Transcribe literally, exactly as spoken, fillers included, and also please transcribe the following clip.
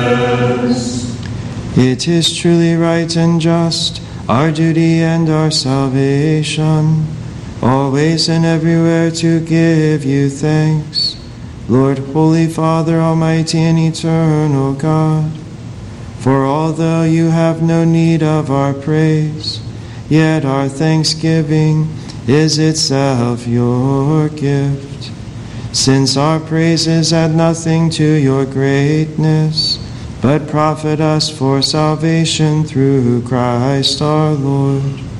It is truly right and just, our duty and our salvation, always and everywhere to give you thanks, Lord, Holy Father, Almighty and eternal God. For although you have no need of our praise, yet our thanksgiving is itself your gift. Since our praises add nothing to your greatness, but profit us for salvation through Christ our Lord.